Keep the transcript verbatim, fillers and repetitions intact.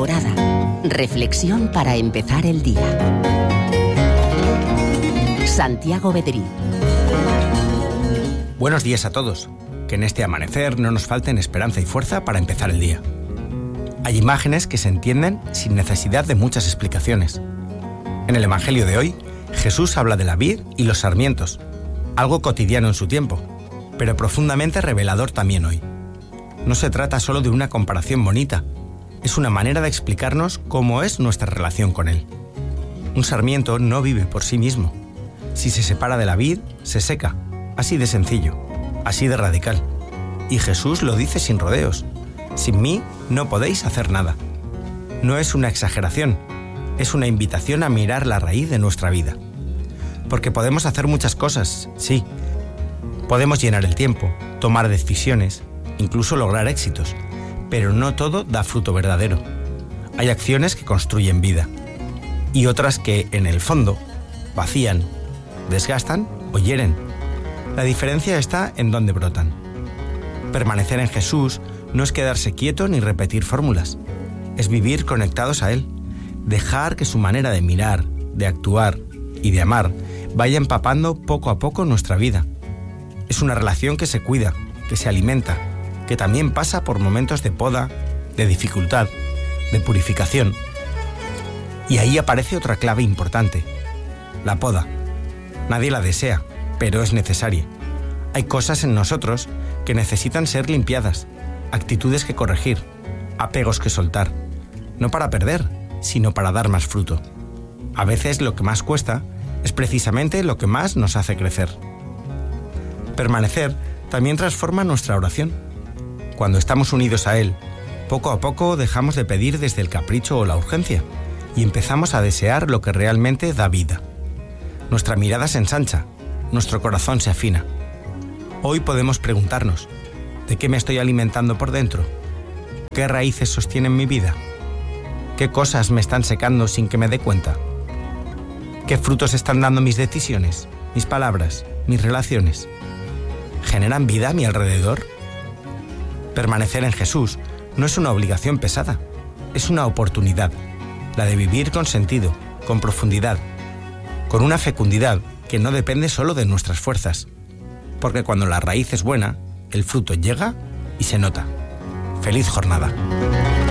Alborada. Reflexión para empezar el día. Santiago Bedrí. Buenos días a todos. Que en este amanecer no nos falten esperanza y fuerza para empezar el día. Hay imágenes que se entienden sin necesidad de muchas explicaciones. En el Evangelio de hoy, Jesús habla de la vid y los sarmientos, algo cotidiano en su tiempo, pero profundamente revelador también hoy. No se trata solo de una comparación bonita, es una manera de explicarnos cómo es nuestra relación con Él. Un sarmiento no vive por sí mismo. Si se separa de la vid, se seca, así de sencillo, así de radical. Y Jesús lo dice sin rodeos: sin mí no podéis hacer nada. No es una exageración, es una invitación a mirar la raíz de nuestra vida. Porque podemos hacer muchas cosas, sí. Podemos llenar el tiempo, tomar decisiones, incluso lograr éxitos, pero no todo da fruto verdadero. Hay acciones que construyen vida y otras que, en el fondo, vacían, desgastan o hieren. La diferencia está en dónde brotan. Permanecer en Jesús no es quedarse quieto ni repetir fórmulas. Es vivir conectados a Él, dejar que su manera de mirar, de actuar y de amar vaya empapando poco a poco nuestra vida. Es una relación que se cuida, que se alimenta, que también pasa por momentos de poda, de dificultad, de purificación. Y ahí aparece otra clave importante: la poda. Nadie la desea, pero es necesaria. Hay cosas en nosotros que necesitan ser limpiadas, actitudes que corregir, apegos que soltar, no para perder, sino para dar más fruto. A veces lo que más cuesta es precisamente lo que más nos hace crecer. Permanecer también transforma nuestra oración. Cuando estamos unidos a Él, poco a poco dejamos de pedir desde el capricho o la urgencia y empezamos a desear lo que realmente da vida. Nuestra mirada se ensancha, nuestro corazón se afina. Hoy podemos preguntarnos: ¿de qué me estoy alimentando por dentro? ¿Qué raíces sostienen mi vida? ¿Qué cosas me están secando sin que me dé cuenta? ¿Qué frutos están dando mis decisiones, mis palabras, mis relaciones? ¿Generan vida a mi alrededor? Permanecer en Jesús no es una obligación pesada, es una oportunidad, la de vivir con sentido, con profundidad, con una fecundidad que no depende solo de nuestras fuerzas, porque cuando la raíz es buena, el fruto llega y se nota. ¡Feliz jornada!